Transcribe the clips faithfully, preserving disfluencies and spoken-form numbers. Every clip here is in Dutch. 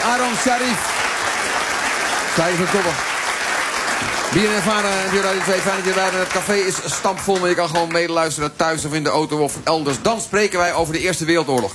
Aaron Sharif. Zij van Koppen. Bier en ervaren, Radio twee, fijn dat je erbij bent. Het café is stampvol, maar je kan gewoon medeluisteren thuis of in de auto of elders. Dan spreken wij over de Eerste Wereldoorlog.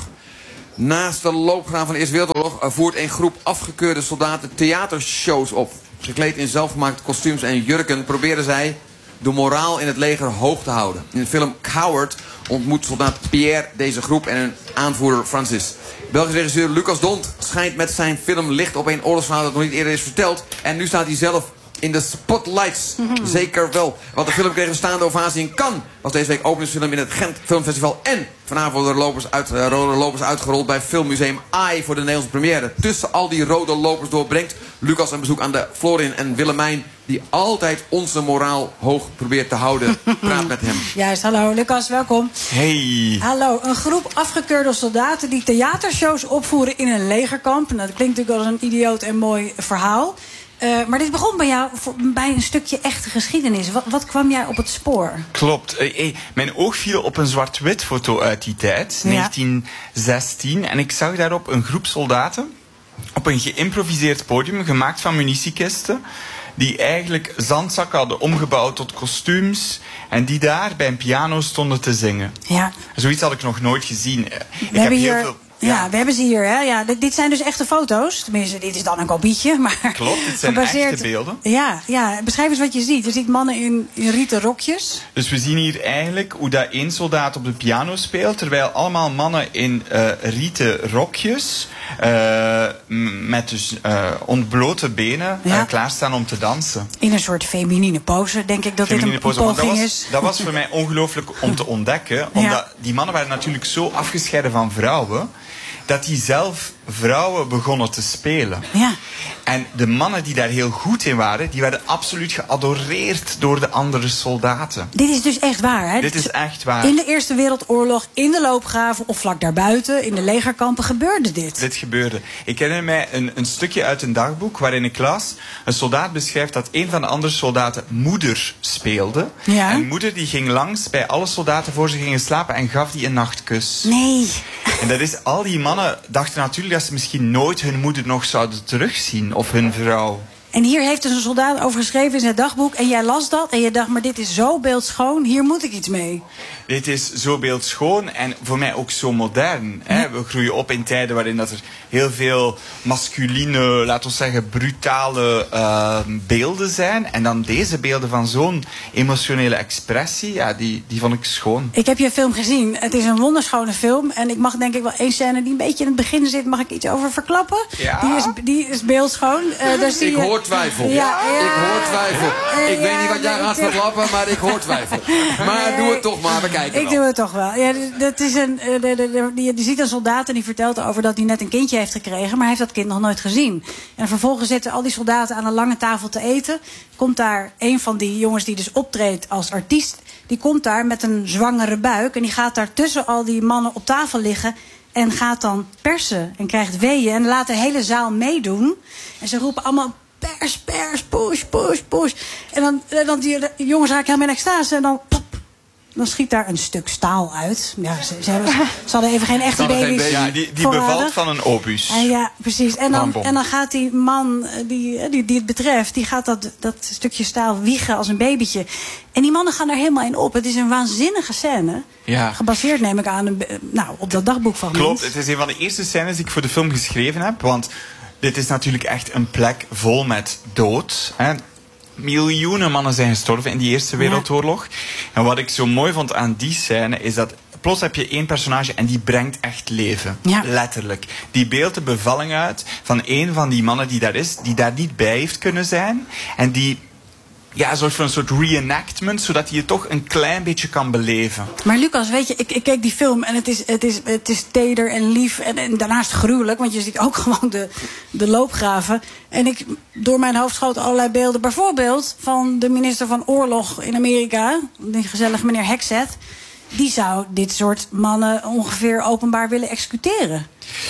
Naast de loopgraaf van de Eerste Wereldoorlog voert een groep afgekeurde soldaten theatershows op. Gekleed in zelfgemaakte kostuums en jurken proberen zij de moraal in het leger hoog te houden. In de film Coward ontmoet soldaat Pierre deze groep en hun aanvoerder Francis. Belgische regisseur Lucas Dont schijnt met zijn film licht op een oorlogsverhaal dat nog niet eerder is verteld. En nu staat hij zelf in de spotlights. Mm-hmm. Zeker wel. Want de film kreeg een staande ovatie in Cannes. Was deze week openingsfilm in het Gent Filmfestival. En vanavond worden de lopers uit, uh, rode lopers uitgerold bij Filmmuseum AI voor de Nederlandse première. Tussen al die rode lopers doorbrengt Lucas een bezoek aan de Florin en Willemijn, die altijd onze moraal hoog probeert te houden. Praat met hem. Juist, hallo Lucas, welkom. Hey. Hallo, een groep afgekeurde soldaten die theatershows opvoeren in een legerkamp. Nou, dat klinkt natuurlijk als een idioot en mooi verhaal. Uh, maar dit begon bij jou voor, bij een stukje echte geschiedenis. Wat, wat kwam jij op het spoor? Klopt. Uh, hey, mijn oog viel op een zwart-wit foto uit die tijd, ja. negentien zestien. En ik zag daarop een groep soldaten op een geïmproviseerd podium, gemaakt van munitiekisten, die eigenlijk zandzakken hadden omgebouwd tot kostuums en die daar bij een piano stonden te zingen. Ja. Zoiets had ik nog nooit gezien. We ik hebben heb hier... heel veel... Ja. ja, we hebben ze hier. Hè? Ja, dit, dit zijn dus echte foto's. Tenminste, dit is dan een kopietje. Maar klopt, dit zijn gebaseerd... echte beelden. Ja, ja, beschrijf eens wat je ziet. Je ziet mannen in, in rieten rokjes. Dus we zien hier eigenlijk hoe dat één soldaat op de piano speelt, terwijl allemaal mannen in uh, rieten rokjes, uh, met dus uh, ontblote benen, ja. uh, klaarstaan om te dansen. In een soort feminine pose, denk ik dat feminine dit een, pose, een poging dat was, is. Dat was voor mij ongelooflijk om te ontdekken, omdat ja. die mannen waren natuurlijk zo afgescheiden van vrouwen, dat die zelf vrouwen begonnen te spelen. Ja. En de mannen die daar heel goed in waren, die werden absoluut geadoreerd door de andere soldaten. Dit is dus echt waar, hè? Dit is echt waar. In de Eerste Wereldoorlog, in de loopgraven of vlak daarbuiten, in de legerkampen, gebeurde dit. Dit gebeurde. Ik herinner mij een, een stukje uit een dagboek waarin ik las, een soldaat beschrijft dat een van de andere soldaten moeder speelde. Ja. En moeder die ging langs bij alle soldaten voor ze gingen slapen en gaf die een nachtkus. Nee. En dat is, al die mannen dachten natuurlijk dat ze misschien nooit hun moeder nog zouden terugzien, of hun vrouw. En hier heeft dus een soldaat over geschreven in zijn dagboek, en jij las dat en je dacht, maar dit is zo beeldschoon, hier moet ik iets mee. Dit is zo beeldschoon en voor mij ook zo modern. Hè? Ja. We groeien op in tijden waarin dat er heel veel masculine, laten we zeggen, brutale uh, beelden zijn. En dan deze beelden van zo'n emotionele expressie, ja, die, die vond ik schoon. Ik heb je film gezien. Het is een wonderschone film. En ik mag denk ik wel één scène die een beetje in het begin zit, mag ik iets over verklappen? Ja. Die is, die is beeldschoon. Uh, daar zie ik je... hoor twijfel. Ja, ja. Ik hoor twijfel. Uh, ik ja, weet niet wat jij gaat verklappen, maar ik hoor twijfel. Maar doe het toch maar, we kijken Ik wel. doe het toch wel. Ja, dat is een, de, de, de, die, die ziet een soldaat en die vertelt over dat hij net een kindje heeft gekregen, maar hij heeft dat kind nog nooit gezien. En vervolgens zitten al die soldaten aan een lange tafel te eten. Komt daar een van die jongens die dus optreedt als artiest, die komt daar met een zwangere buik en die gaat daar tussen al die mannen op tafel liggen en gaat dan persen en krijgt weeën en laat de hele zaal meedoen. En ze roepen allemaal pers, pers, push, push, push. En dan, dan die, de jongens raken helemaal in extase en dan pop, dan schiet daar een stuk staal uit. Ja, ze, ze, hebben, ze hadden even geen echte baby's. Baby. Ja, die die bevalt van een obus. En ja, precies. En dan, en dan gaat die man die, die, die het betreft, die gaat dat, dat stukje staal wiegen als een babytje. En die mannen gaan er helemaal in op. Het is een waanzinnige scène. Ja. Gebaseerd, neem ik aan, een, nou, op dat dagboekfragment. Klopt, het is een van de eerste scènes die ik voor de film geschreven heb. Want dit is natuurlijk echt een plek vol met dood. Hè. Miljoenen mannen zijn gestorven in die Eerste Wereldoorlog. Ja. En wat ik zo mooi vond aan die scène is dat plots heb je één personage en die brengt echt leven. Ja. Letterlijk. Die beeldt de bevalling uit van één van die mannen die daar is, die daar niet bij heeft kunnen zijn. En die, ja, zorgt voor een soort reenactment, zodat hij het toch een klein beetje kan beleven. Maar Lucas, weet je, ik, ik keek die film en het is, het is, het is teder en lief en, en daarnaast gruwelijk, want je ziet ook gewoon de, de loopgraven. En ik, door mijn hoofd schoten allerlei beelden, bijvoorbeeld van de minister van Oorlog in Amerika, die gezellige meneer Hexet. Die zou dit soort mannen ongeveer openbaar willen executeren.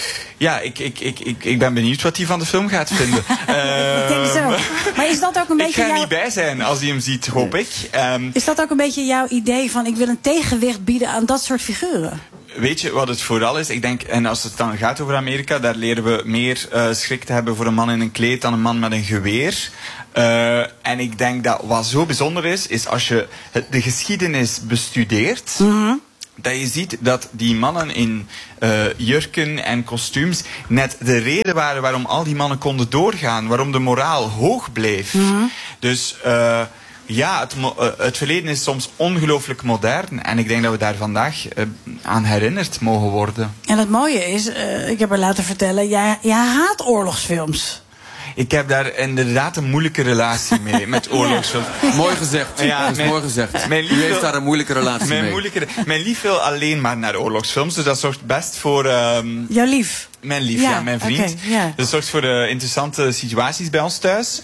Ja, ik, ik, ik, ik, ik ben benieuwd wat hij van de film gaat vinden. uh, ik denk zo. Maar is dat ook een beetje ik ga er jouw... niet bij zijn als hij hem ziet, hoop ik. Um, is dat ook een beetje jouw idee van, ik wil een tegenwicht bieden aan dat soort figuren? weet je wat het vooral is? Ik denk, en als het dan gaat over Amerika, daar leren we meer uh, schrik te hebben voor een man in een kleed dan een man met een geweer. Uh, en ik denk dat wat zo bijzonder is, is als je de geschiedenis bestudeert, mm-hmm. dat je ziet dat die mannen in uh, jurken en kostuums net de reden waren waarom al die mannen konden doorgaan, waarom de moraal hoog bleef. Mm-hmm. Dus uh, ja, het, uh, het verleden is soms ongelooflijk modern en ik denk dat we daar vandaag uh, aan herinnerd mogen worden. En het mooie is, uh, ik heb er laten vertellen, jij, jij haat oorlogsfilms. Ik heb daar inderdaad een moeilijke relatie mee, met oorlogsfilms. Ja. Mooi gezegd. Ja, dat is mijn, mooi gezegd. Mijn lief U heeft daar een moeilijke relatie mijn mee. Moeilijke, mijn lief wil alleen maar naar oorlogsfilms, dus dat zorgt best voor... Um, Jouw lief? Mijn lief, ja, ja mijn vriend. Okay, yeah. Dat zorgt voor uh, interessante situaties bij ons thuis.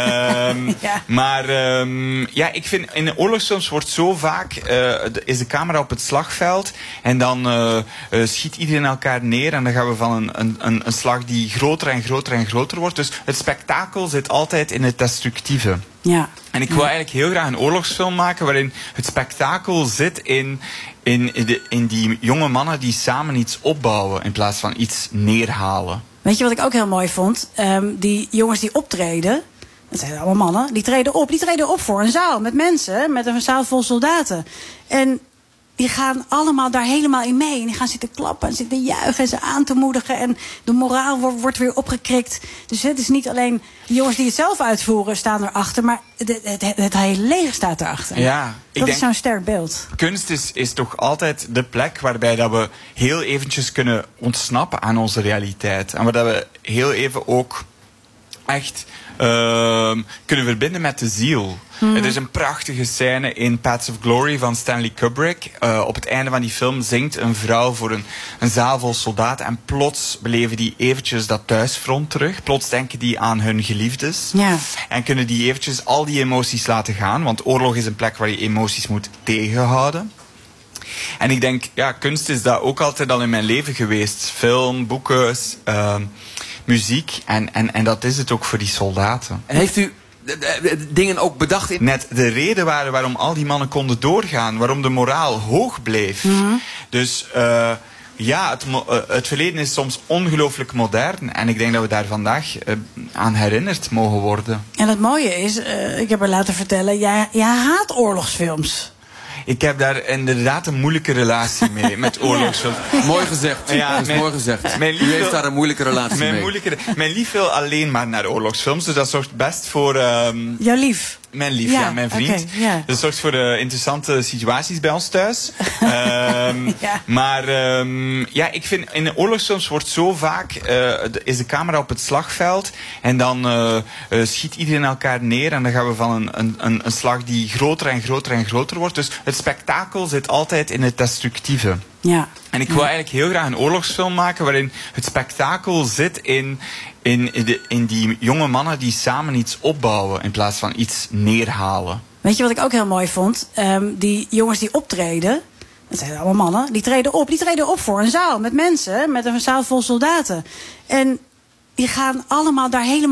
um, ja. Maar um, ja, ik vind, in de oorlogsfilms wordt zo vaak, uh, de, is de camera op het slagveld en dan uh, uh, schiet iedereen elkaar neer en dan gaan we van een, een, een slag die groter en groter en groter wordt. Dus het spektakel zit altijd in het destructieve. Ja. En ik wil eigenlijk heel graag een oorlogsfilm maken waarin het spektakel zit in, in, in, de, in die jonge mannen die samen iets opbouwen in plaats van iets neerhalen. Weet je wat ik ook heel mooi vond? Um, die jongens die optreden, dat zijn allemaal mannen, die treden op. Die treden op voor een zaal met mensen, met een zaal vol soldaten. En die gaan allemaal daar helemaal in mee. En die gaan zitten klappen en zitten juichen en ze aan te moedigen. En de moraal wordt, wordt weer opgekrikt. Dus het is niet alleen de jongens die het zelf uitvoeren staan erachter, maar het, het, het, het hele leger staat erachter. Ja, ik dat denk, is zo'n sterk beeld. Kunst is, is toch altijd de plek waarbij dat we heel eventjes kunnen ontsnappen aan onze realiteit. En waar dat we heel even ook echt uh, kunnen verbinden met de ziel. Mm-hmm. Het is een prachtige scène in Paths of Glory van Stanley Kubrick. Uh, op het einde van die film zingt een vrouw voor een, een zaal vol soldaten en plots beleven die eventjes dat thuisfront terug. Plots denken die aan hun geliefdes. Ja. En kunnen die eventjes al die emoties laten gaan. Want oorlog is een plek waar je emoties moet tegenhouden. En ik denk, ja, kunst is dat ook altijd al in mijn leven geweest. Film, boeken, uh, muziek. En, en, en dat is het ook voor die soldaten. En heeft u de, de, de dingen ook bedacht in... Net de reden waren waarom al die mannen konden doorgaan. Waarom de moraal hoog bleef. Mm-hmm. Dus uh, ja, het, uh, het verleden is soms ongelooflijk modern. En ik denk dat we daar vandaag uh, aan herinnerd mogen worden. En het mooie is, uh, ik heb er laten vertellen, jij, jij haat oorlogsfilms. Ik heb daar inderdaad een moeilijke relatie mee, met oorlogsfilms. Ja. Mooi gezegd. Ja, dat is mijn, mooi gezegd. Mijn lief U heeft wil, daar een moeilijke relatie mijn mee. Moeilijke, mijn lief wil alleen maar naar oorlogsfilms, dus dat zorgt best voor... Um, Jouw lief? Mijn lief, ja, ja mijn vriend. Okay, yeah. Dat zorgt voor uh, interessante situaties bij ons thuis. um, ja. Maar um, ja, ik vind, in de oorlogsfilms wordt zo vaak, uh, de, is de camera op het slagveld en dan uh, uh, schiet iedereen elkaar neer en dan gaan we van een, een, een slag die groter en groter en groter wordt. Dus het spektakel zit altijd in het destructieve. Ja. En ik wil eigenlijk heel graag een oorlogsfilm maken waarin het spektakel zit in, in, in, de, in die jonge mannen die samen iets opbouwen in plaats van iets neerhalen. Weet je wat ik ook heel mooi vond? Um, die jongens die optreden, dat zijn allemaal mannen, die treden op. Die treden op voor een zaal met mensen, met een zaal vol soldaten. En die gaan allemaal daar helemaal